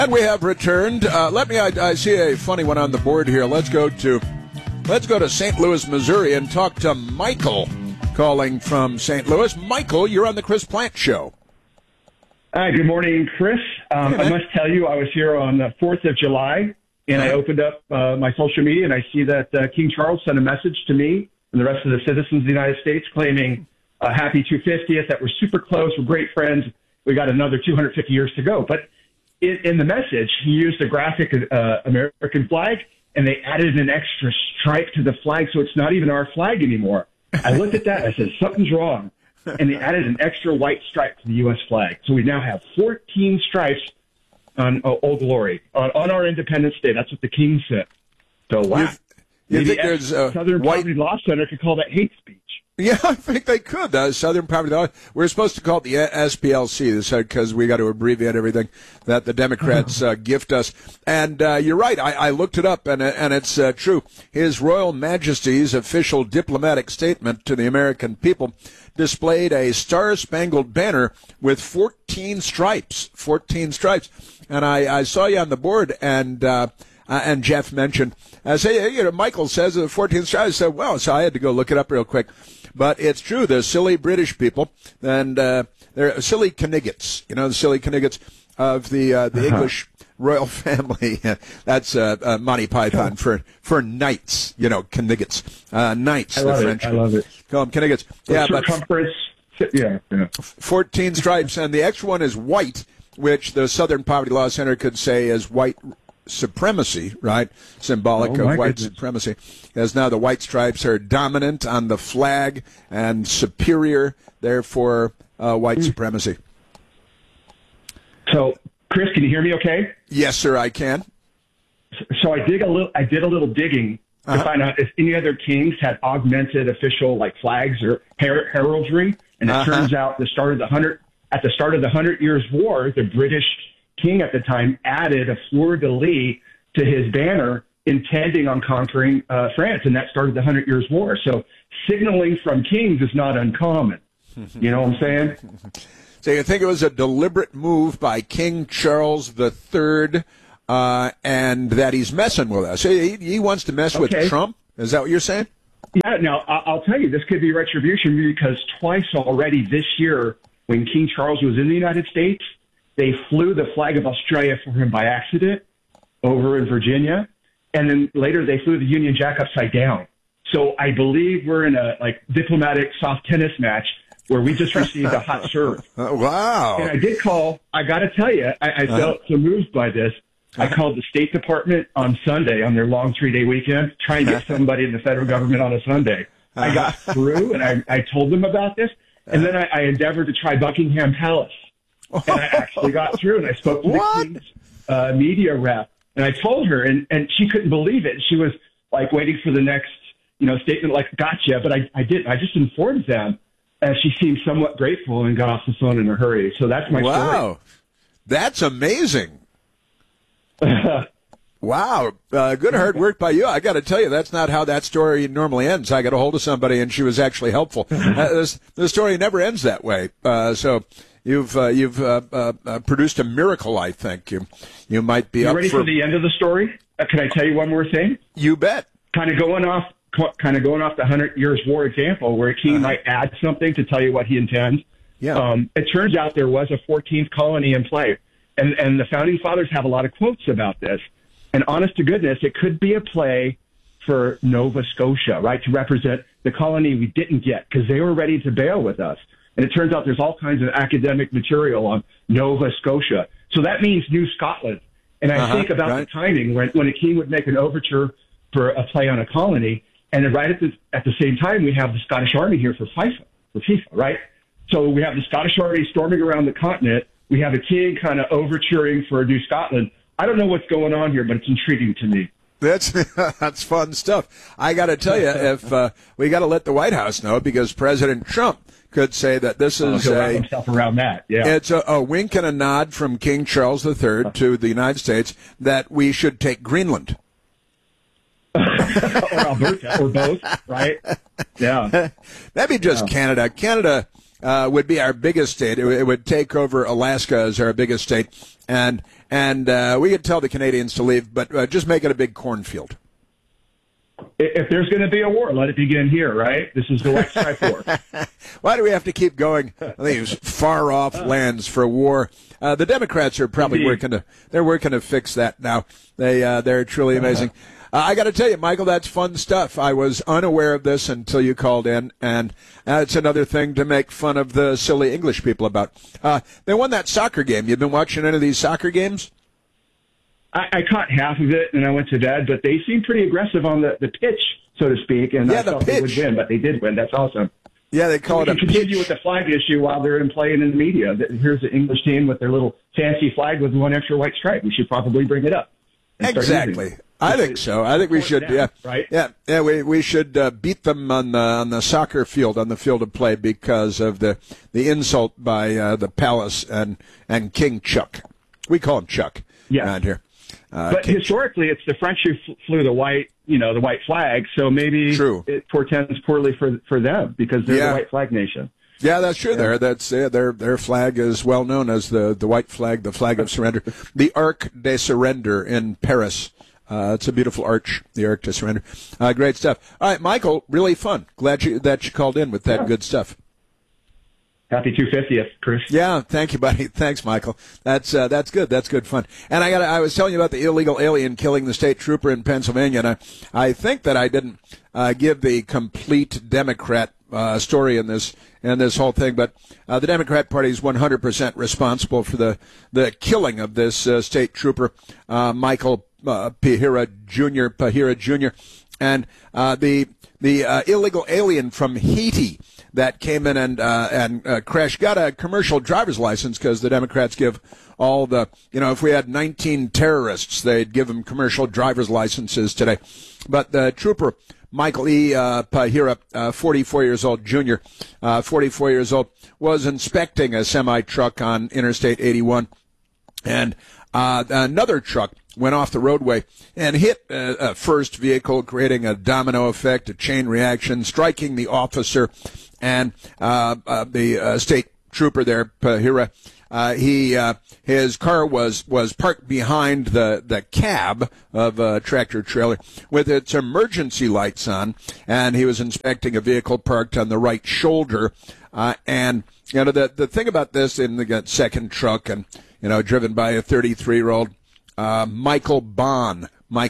And we have returned. I see a funny one on the board here. Let's go to St. Louis, Missouri, and talk to Michael, calling from St. Louis. Michael, you're on the Chris Plante Show. Hi, good morning, Chris. I must tell you, I was here on the 4th of July, and I opened up my social media, and I see that King Charles sent a message to me and the rest of the citizens of the United States claiming happy 250th, that we're super close, we're great friends, we got another 250 years to go. But in the message, he used a graphic American flag, and they added an extra stripe to the flag, so it's not even our flag anymore. I looked at that, and I said, something's wrong. And they added an extra white stripe to the U.S. flag. So we now have 14 stripes on Old Glory, on our Independence Day. That's what the King said. So, wow. You think there's Southern Poverty Law Center could call that hate speech. Yeah, I think they could. Southern Poverty Law. We're supposed to call it the SPLC because we got to abbreviate everything that the Democrats gift us. And you're right. I looked it up, and it's true. His Royal Majesty's official diplomatic statement to the American people displayed a star-spangled banner with 14 stripes. 14 stripes. And I saw you on the board, and Jeff mentioned, Michael says 14 stripes. I said, well, so I had to go look it up real quick. But it's true. They're silly British people, and they're silly Kniggets. You know, the silly Kniggets of the English royal family. That's Monty Python for knights. You know, Kniggets. Knights, the French. I love it. Call them Kniggets. Yeah, but circumference. Yeah. 14 stripes, and the extra one is white, which the Southern Poverty Law Center could say is white supremacy, right? Symbolic of white supremacy. As now the white stripes are dominant on the flag and superior, therefore, white supremacy. So, Chris, can you hear me okay? Yes, sir, I can. So I did a little digging to find out if any other kings had augmented official flags or heraldry, and it turns out at the start of the 100 Years' War, the British king at the time added a fleur-de-lis to his banner, intending on conquering France, and that started the 100 Years' War. So signaling from kings is not uncommon. You know what I'm saying? So you think it was a deliberate move by King Charles III, and that he's messing with us? He wants to mess with Trump? Is that what you're saying? Yeah, now, I'll tell you, this could be retribution because twice already this year, when King Charles was in the United States, they flew the flag of Australia for him by accident over in Virginia, and then later they flew the Union Jack upside down. So I believe we're in a diplomatic soft tennis match where we just received a hot serve. Wow. And I did call, I got to tell you, I felt so moved by this. I called the State Department on Sunday on their long 3-day weekend, trying to get somebody in the federal government on a Sunday. I got through, and I told them about this, and then I endeavored to try Buckingham Palace. And I actually got through, and I spoke to the King's media rep, and I told her, and she couldn't believe it. She was waiting for the next, statement, gotcha, but I didn't. I just informed them, and she seemed somewhat grateful and got off the phone in a hurry. So that's my story. Wow, that's amazing. Wow, good hard work by you. I got to tell you, that's not how that story normally ends. I got a hold of somebody, and she was actually helpful. The story never ends that way. So. You've produced a miracle, I think. You might be up ready for the end of the story? Can I tell you one more thing? You bet. Kind of going off the 100 Years' War example, where a king might add something to tell you what he intends. Yeah. It turns out there was a 14th colony in play, and the founding fathers have a lot of quotes about this. And honest to goodness, it could be a play for Nova Scotia, right, to represent the colony we didn't get because they were ready to bail with us. And it turns out there's all kinds of academic material on Nova Scotia. So that means New Scotland. And I think about the timing when a king would make an overture for a play on a colony, and then right at the same time, we have the Scottish Army here for FIFA, right? So we have the Scottish Army storming around the continent. We have a king kind of overturing for New Scotland. I don't know what's going on here, but it's intriguing to me. That's fun stuff. I got to tell you, if we got to let the White House know, because President Trump could say that this is himself around that. Yeah. It's a wink and a nod from King Charles III to the United States that we should take Greenland. Or Alberta, or both, right? Yeah. Maybe just Canada. Canada would be our biggest state. It would take over Alaska as our biggest state, and we could tell the Canadians to leave, but just make it a big cornfield. If there's going to be a war, let it begin here, right? This is the White Stripe War. Why do we have to keep going these far-off lands for war? The Democrats are probably working to fix that now. They're truly amazing. I got to tell you, Michael, that's fun stuff. I was unaware of this until you called in, and it's another thing to make fun of the silly English people about. They won that soccer game. You've been watching any of these soccer games? I caught half of it, and I went to bed, but they seemed pretty aggressive on the pitch, so to speak, and I thought they would win, but they did win. That's awesome. Yeah, they call it a pitch. Continue with the flag issue while they're playing in the media. Here's the English team with their little fancy flag with one extra white stripe. We should probably bring it up. Exactly. I think so. I think we should. Right? Yeah. We should beat them on the soccer field, on the field of play, because of the insult by the Palace and King Chuck. We call him Chuck around here. But historically, it's the French who flew the white flag. So maybe it portends poorly for them because they're the white flag nation. Yeah, that's true. Yeah. Their flag is well known as the white flag, the flag of surrender, the Arc de Surrender in Paris. It's a beautiful arch, the Arc de Surrender. Great stuff. All right, Michael, really fun. Glad that you called in with that good stuff. Happy 250th, Chris. Yeah, thank you, buddy. Thanks, Michael. That's good. That's good fun. And I was telling you about the illegal alien killing the state trooper in Pennsylvania, and I think that I didn't give the complete Democrat story in this whole thing, but the Democrat Party is 100% responsible for the killing of this state trooper, Michael Pahira Jr. And the illegal alien from Haiti that came in and crashed, got a commercial driver's license because the Democrats give all the, if we had 19 terrorists, they'd give them commercial driver's licenses today. But the trooper, Michael E. Pahira, 44 years old, junior, 44 years old, was inspecting a semi-truck on Interstate 81. And another truck went off the roadway and hit a first vehicle, creating a domino effect, a chain reaction, striking the officer and the state trooper there, Pahira. His car was parked behind the cab of a tractor trailer with its emergency lights on, and he was inspecting a vehicle parked on the right shoulder. And the thing about this, in the second truck, and driven by a 33-year-old Michael Bon,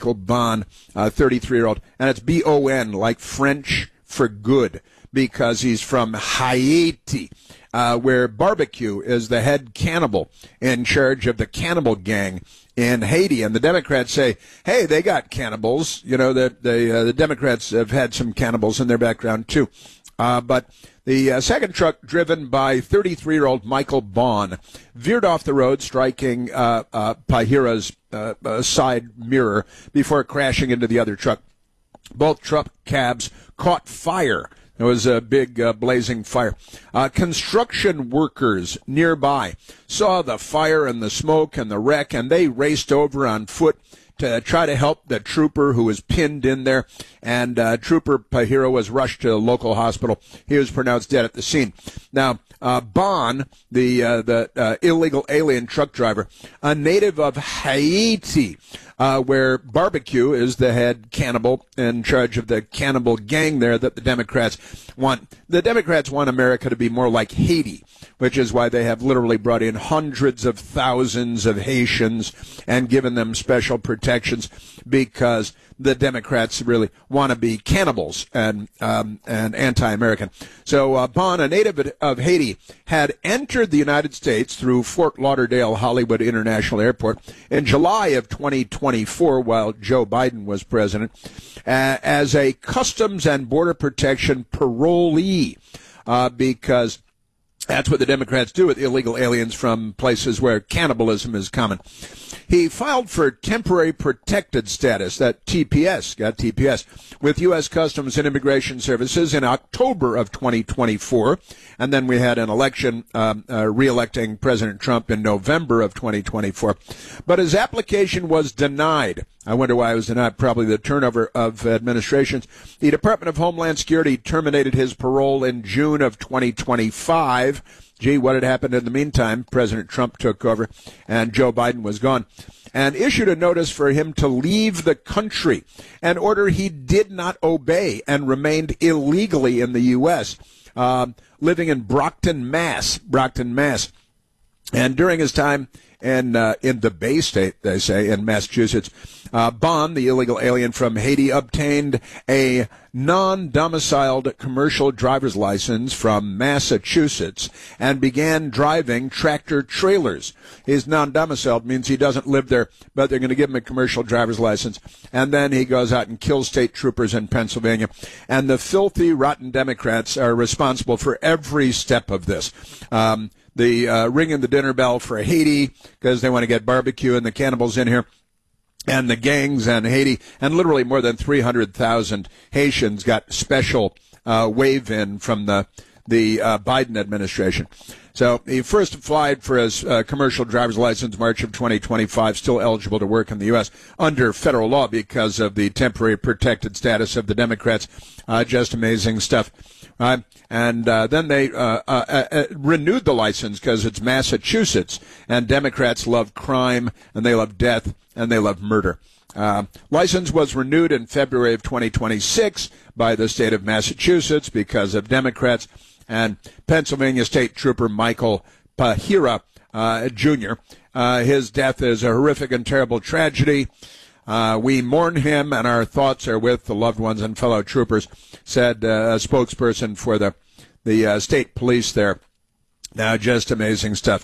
33-year-old, and it's B-O-N, like French for good, because he's from Haiti, where Barbecue is the head cannibal in charge of the cannibal gang in Haiti. And the Democrats say, hey, they got cannibals. The Democrats have had some cannibals in their background, too. But the second truck, driven by 33-year-old Michael Bon, veered off the road, striking Pahira's side mirror before crashing into the other truck. Both truck cabs caught fire. It was a big blazing fire. Construction workers nearby saw the fire and the smoke and the wreck, and they raced over on foot to try to help the trooper who was pinned in there. And Trooper Pahira was rushed to a local hospital. He was pronounced dead at the scene. Now, Bon, the illegal alien truck driver, a native of Haiti, where Barbecue is the head cannibal in charge of the cannibal gang there that the Democrats want. The Democrats want America to be more like Haiti, which is why they have literally brought in hundreds of thousands of Haitians and given them special protections, because the Democrats really want to be cannibals and anti-American. So Bon, a native of Haiti, had entered the United States through Fort Lauderdale Hollywood International Airport in July of 2024, while Joe Biden was president, as a Customs and Border Protection parolee, because that's what the Democrats do with illegal aliens from places where cannibalism is common. He filed for temporary protected status, that TPS, got TPS, with U.S. Customs and Immigration Services in October of 2024. And then we had an election re-electing President Trump in November of 2024. But his application was denied I wonder why it was not probably the turnover of administrations. The Department of Homeland Security terminated his parole in June of 2025. Gee, what had happened in the meantime? President Trump took over and Joe Biden was gone, and issued a notice for him to leave the country, an order he did not obey and remained illegally in the U.S., living in Brockton, Mass. And during his time in the Bay State, they say, in Massachusetts, Bond, the illegal alien from Haiti, obtained a non-domiciled commercial driver's license from Massachusetts and began driving tractor trailers. He's non-domiciled means he doesn't live there, but they're going to give him a commercial driver's license. And then he goes out and kills state troopers in Pennsylvania. And the filthy, rotten Democrats are responsible for every step of this. The ringing the dinner bell for Haiti because they want to get barbecue and the cannibals in here, and the gangs and Haiti, and literally more than 300,000 Haitians got special wave in from the Biden administration. So he first applied for his commercial driver's license March of 2025, still eligible to work in the U.S. under federal law because of the temporary protected status of the Democrats. Just amazing stuff. And then they renewed the license because it's Massachusetts, and Democrats love crime, and they love death, and they love murder. License was renewed in February of 2026 by the state of Massachusetts because of Democrats. And Pennsylvania State Trooper Michael Pahira, Jr., his death is a horrific and terrible tragedy. We mourn him, and our thoughts are with the loved ones and fellow troopers, said a spokesperson for the state police there. Now, just amazing stuff.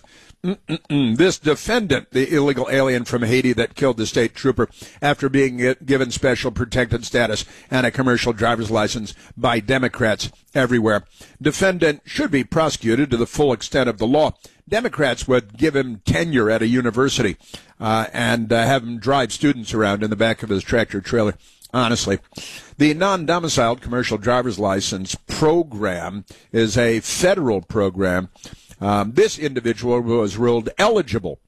This defendant, the illegal alien from Haiti that killed the state trooper after being given special protected status and a commercial driver's license by Democrats everywhere. Defendant should be prosecuted to the full extent of the law. Democrats would give him tenure at a university and have him drive students around in the back of his tractor trailer. Honestly, the non-domiciled commercial driver's license program is a federal program. This individual was ruled eligible,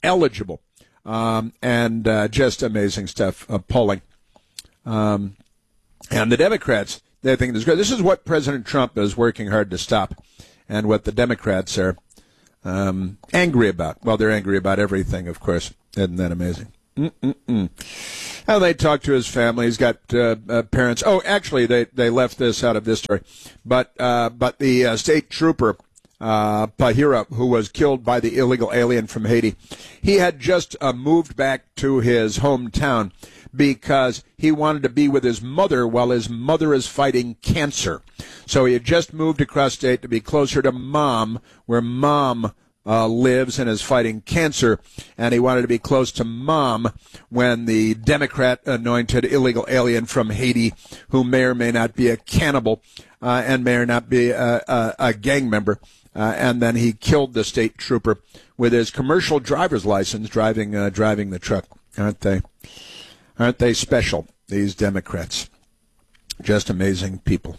and just amazing stuff, appalling. And the Democrats, they think this is good. This is what President Trump is working hard to stop, and what the Democrats are angry about. Well, they're angry about everything, of course. Isn't that amazing? How they talk to his family. He's got parents. Oh, actually, they left this out of this story, but the state trooper Pahira, who was killed by the illegal alien from Haiti, he had just moved back to his hometown because he wanted to be with his mother while his mother is fighting cancer. So he had just moved across state to be closer to mom, where mom lives and is fighting cancer, and he wanted to be close to mom when the Democrat-anointed illegal alien from Haiti, who may or may not be a cannibal and may or not be a gang member, and then he killed the state trooper with his commercial driver's license, driving the truck. Aren't they special, these Democrats? Just amazing people.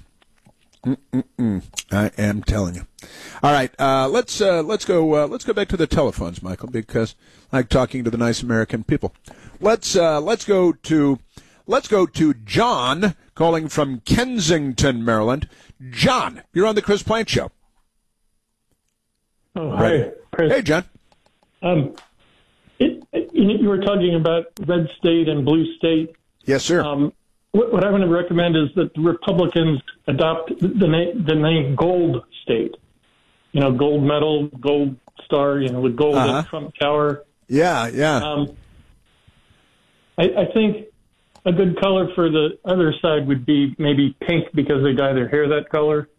I am telling you. All right, let's go back to the telephones, Michael, because I like talking to the nice American people. Let's go to John calling from Kensington, Maryland. John, you're on the Chris Plante Show. Oh, hi, Chris. Hey, John. You were talking about red state and blue state. Yes, sir. What I want to recommend is that the Republicans adopt the name Gold State. You know, gold medal, gold star, with gold at Trump Tower. Yeah. I think a good color for the other side would be maybe pink because they dye their hair that color.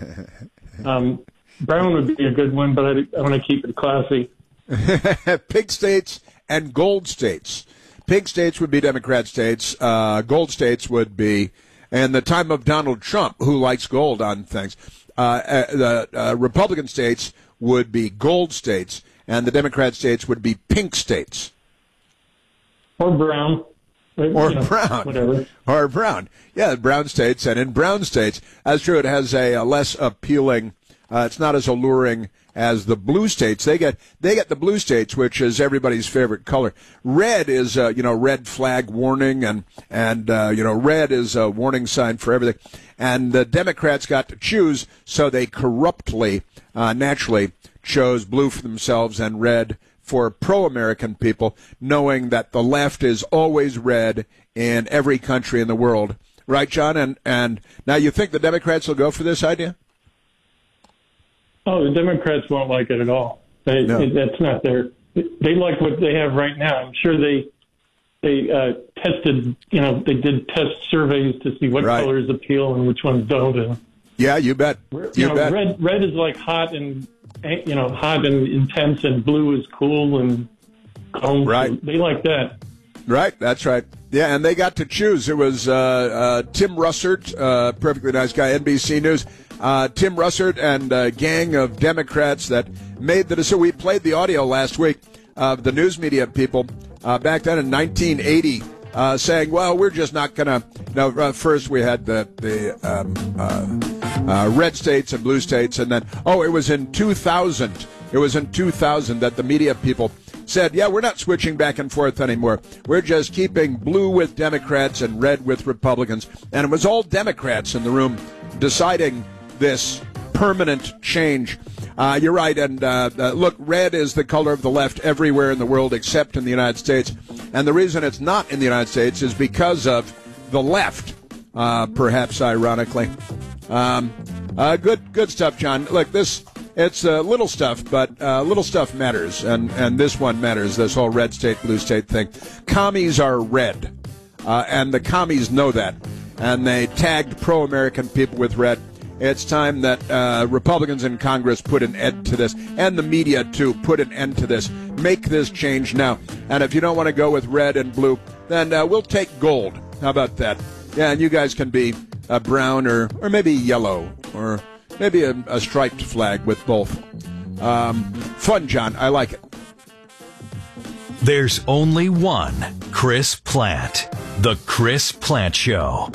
Brown would be a good one, but I want to keep it classy. Pink states and gold states. Pink states would be Democrat states. Gold states would be, in the time of Donald Trump, who likes gold on things, the Republican states would be gold states, and the Democrat states would be pink states. Or brown. Brown. Whatever. Or brown. Yeah, brown states. And in brown states, that's true, it has a less appealing It's not as alluring as the blue states. They get the blue states, which is everybody's favorite color. Red is red flag warning, and red is a warning sign for everything. And the Democrats got to choose, so they corruptly, naturally chose blue for themselves and red for pro-American people, knowing that the left is always red in every country in the world. Right, John? And now you think the Democrats will go for this idea? Oh, the Democrats won't like it at all. That's not their. They like what they have right now. I'm sure they tested. They did test surveys to see what colors appeal and which ones don't. And yeah, you bet. Bet. Red is like hot and intense, and blue is cool and calm. Right. So they like that. Right, that's right. Yeah, and they got to choose. It was Tim Russert, perfectly nice guy, NBC News. Tim Russert and a gang of Democrats that made the decision. We played the audio last week of the news media people back then in 1980 saying, well, we're just not going to. No, first we had the red states and blue states, and then, it was in 2000. It was in 2000 that the media people said, yeah, we're not switching back and forth anymore. We're just keeping blue with Democrats and red with Republicans. And it was all Democrats in the room deciding this permanent change. You're right. And look, red is the color of the left everywhere in the world except in the United States. And the reason it's not in the United States is because of the left, perhaps ironically. Good stuff, John. Look, it's little stuff, but little stuff matters, and this one matters, this whole red state, blue state thing. Commies are red, and the commies know that, and they tagged pro-American people with red. It's time that Republicans in Congress put an end to this, and the media, too, put an end to this. Make this change now. And if you don't want to go with red and blue, then we'll take gold. How about that? Yeah, and you guys can be brown or maybe yellow or maybe a striped flag with both. Fun, John. I like it. There's only one Chris Plante. The Chris Plante Show.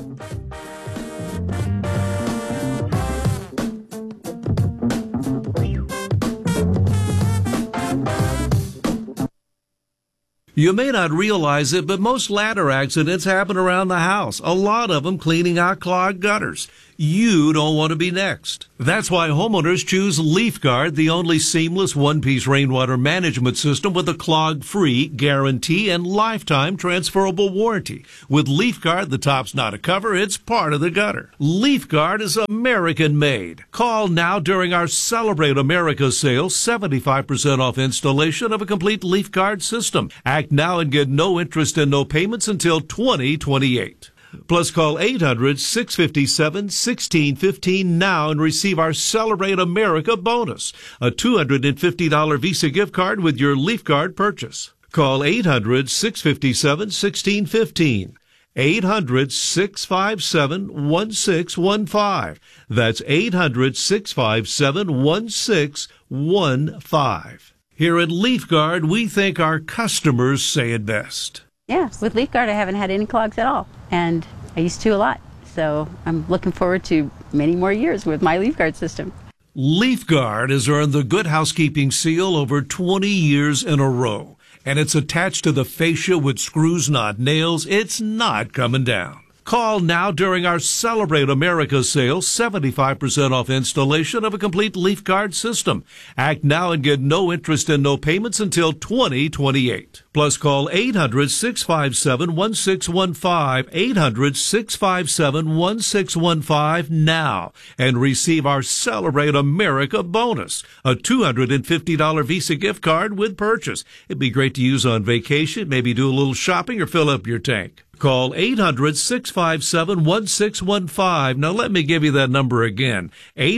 You may not realize it, but most ladder accidents happen around the house. A lot of them cleaning out clogged gutters. You don't want to be next. That's why homeowners choose LeafGuard, the only seamless one-piece rainwater management system with a clog-free guarantee and lifetime transferable warranty. With LeafGuard, the top's not a cover, it's part of the gutter. LeafGuard is American-made. Call now during our Celebrate America sale, 75% off installation of a complete LeafGuard system. Act now and get no interest and no payments until 2028. Plus, call 800-657-1615 now and receive our Celebrate America bonus, a $250 Visa gift card with your LeafGuard purchase. Call 800-657-1615. 800-657-1615. That's 800-657-1615. Here at LeafGuard, we think our customers say it best. Yeah, with LeafGuard, I haven't had any clogs at all, and I used to a lot. So I'm looking forward to many more years with my LeafGuard system. LeafGuard has earned the Good Housekeeping seal over 20 years in a row, and it's attached to the fascia with screws, not nails. It's not coming down. Call now during our Celebrate America sale, 75% off installation of a complete LeafGuard system. Act now and get no interest and no payments until 2028. Plus, call 800-657-1615, 800-657-1615 now, and receive our Celebrate America bonus, a $250 Visa gift card with purchase. It'd be great to use on vacation, maybe do a little shopping or fill up your tank. Call 800-657-1615. Now let me give you that number again.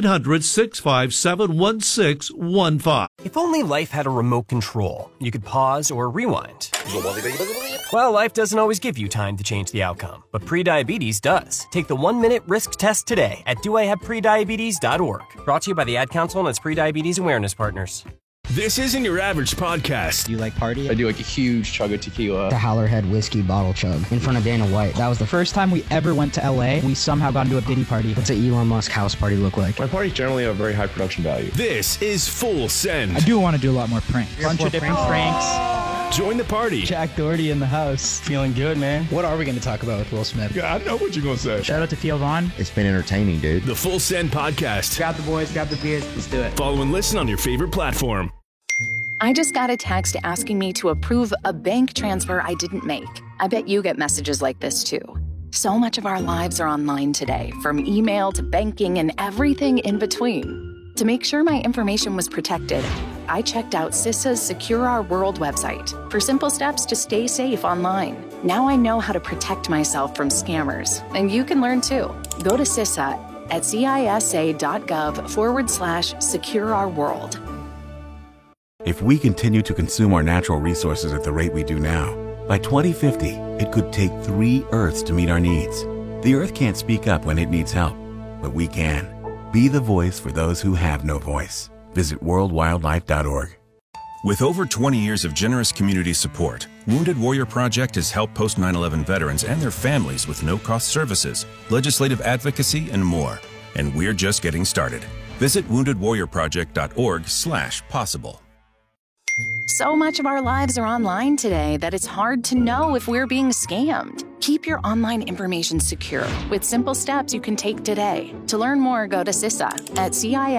800-657-1615. If only life had a remote control, you could pause or rewind. Well, life doesn't always give you time to change the outcome, but prediabetes does. Take the 1-minute risk test today at doihaveprediabetes.org. Brought to you by the Ad Council and its prediabetes awareness partners. This isn't your average podcast. Do you like party? I do like a huge chug of tequila. The Howlerhead whiskey bottle chug in front of Dana White. That was the first time we ever went to LA. We somehow got into a Diddy party. What's an Elon Musk house party look like? My parties generally have very high production value. This is Full Send. I do want to do a lot more pranks. A bunch of different pranks. Join the party. Jack Doherty in the house. Feeling good, man. What are we going to talk about with Will Smith? Yeah, I know what you're going to say. Shout out to Theo Vaughn. It's been entertaining, dude. The Full Send podcast. Grab the boys, grab the beers, let's do it. Follow and listen on your favorite platform. I just got a text asking me to approve a bank transfer I didn't make. I bet you get messages like this too. So much of our lives are online today, from email to banking and everything in between. To make sure my information was protected, I checked out CISA's Secure Our World website for simple steps to stay safe online. Now I know how to protect myself from scammers, and you can learn too. Go to CISA at cisa.gov/secure-our-world. If we continue to consume our natural resources at the rate we do now, by 2050, it could take 3 Earths to meet our needs. The Earth can't speak up when it needs help, but we can. Be the voice for those who have no voice. Visit worldwildlife.org. With over 20 years of generous community support, Wounded Warrior Project has helped post 9/11 veterans and their families with no-cost services, legislative advocacy, and more. And we're just getting started. Visit woundedwarriorproject.org/possible. So much of our lives are online today that it's hard to know if we're being scammed. Keep your online information secure with simple steps you can take today. To learn more, go to CISA at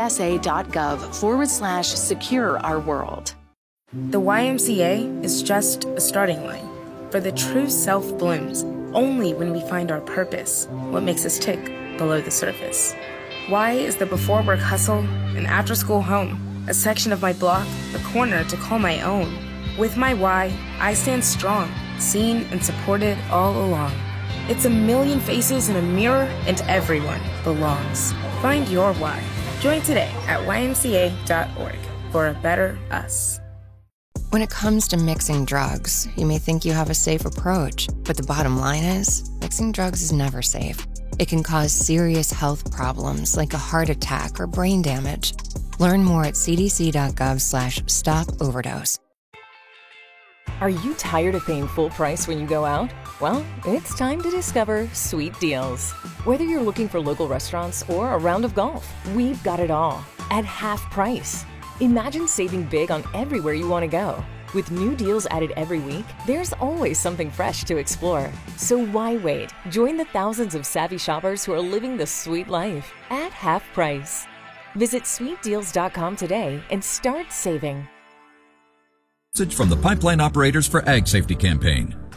cisa.gov/secure-our-world. The YMCA is just a starting line, for the true self blooms only when we find our purpose, what makes us tick below the surface. Y is the before work hustle, an after school home, a section of my block, a corner to call my own. With my Y, I stand strong, seen and supported all along. It's a million faces in a mirror, and everyone belongs. Find your Y. Join today at ymca.org for a better us. When it comes to mixing drugs, you may think you have a safe approach, but the bottom line is, mixing drugs is never safe. It can cause serious health problems like a heart attack or brain damage. Learn more at cdc.gov/stop-overdose. Are you tired of paying full price when you go out? Well, it's time to discover Sweet Deals. Whether you're looking for local restaurants or a round of golf, we've got it all at half price. Imagine saving big on everywhere you want to go. With new deals added every week, there's always something fresh to explore. So why wait? Join the thousands of savvy shoppers who are living the sweet life at half price. Visit sweetdeals.com today and start saving. Message from the Pipeline Operators for Ag Safety campaign.